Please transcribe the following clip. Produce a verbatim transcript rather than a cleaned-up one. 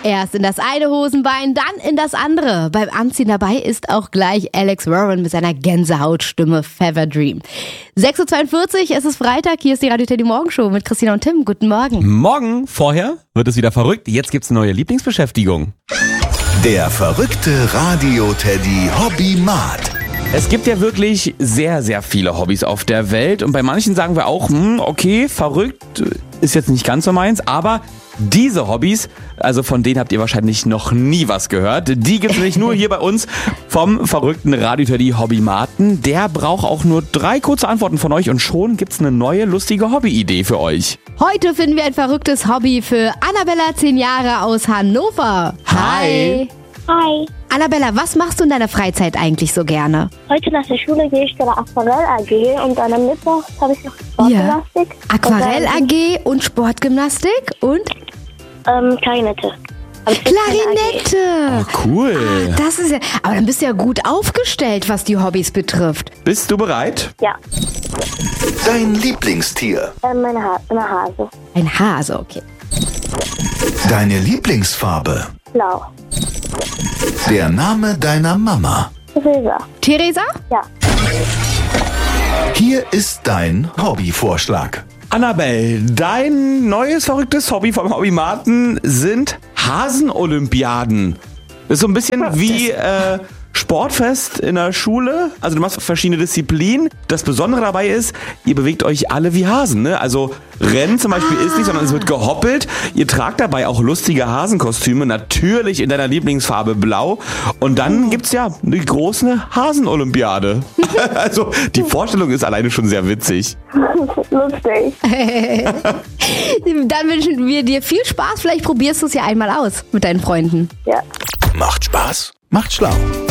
Erst in das eine Hosenbein, dann in das andere. Beim Anziehen dabei ist auch gleich Alex Warren mit seiner Gänsehautstimme Fever Dream. sechs Uhr zweiundvierzig, es ist Freitag, hier ist die Radio Teddy Morgenshow mit Christina und Tim. Guten Morgen. Morgen, vorher wird es wieder verrückt. Jetzt gibt's eine neue Lieblingsbeschäftigung. Der verrückte Radio Teddy Hobbymat. Es gibt ja wirklich sehr, sehr viele Hobbys auf der Welt. Und bei manchen sagen wir auch, hm, okay, verrückt ist jetzt nicht ganz so meins. Aber diese Hobbys, also von denen habt ihr wahrscheinlich noch nie was gehört. Die gibt's nämlich nur hier bei uns vom verrückten Radio Teddy Hobbymaten. Der braucht auch nur drei kurze Antworten von euch und schon gibt's eine neue, lustige Hobbyidee für euch. Heute finden wir ein verrücktes Hobby für Annabella, zehn Jahre aus Hannover. Hi. Hi. Annabella, was machst du in deiner Freizeit eigentlich so gerne? Heute nach der Schule gehe ich zu der Aquarell-A G und dann am Mittwoch habe ich noch Sportgymnastik. Aquarell-A G und Sportgymnastik und? Ähm, Klarinette. Aber es ist keine A G. Klarinette. Oh, cool. Das ist ja, aber dann bist du ja gut aufgestellt, was die Hobbys betrifft. Bist du bereit? Ja, Dein Lieblingstier. ähm, meine ha eine Hase. Ein Hase, okay. Deine Lieblingsfarbe. Blau. Der Name deiner Mama. Silber. Theresa? Ja. Hier ist dein Hobbyvorschlag. Annabelle, dein neues verrücktes Hobby vom Hobbymaten sind Hasenolympiaden. Das ist so ein bisschen wie äh, Sportfest in der Schule. Also du machst verschiedene Disziplinen. Das Besondere dabei ist, ihr bewegt euch alle wie Hasen. Ne? Also Rennen zum Beispiel ist nicht, sondern es wird gehoppelt. Ihr tragt dabei auch lustige Hasenkostüme, natürlich in deiner Lieblingsfarbe blau. Und dann gibt's ja eine große Hasenolympiade. Also die Vorstellung ist alleine schon sehr witzig. Lustig. Dann wünschen wir dir viel Spaß. Vielleicht probierst du es ja einmal aus mit deinen Freunden. Ja. Macht Spaß, macht schlau.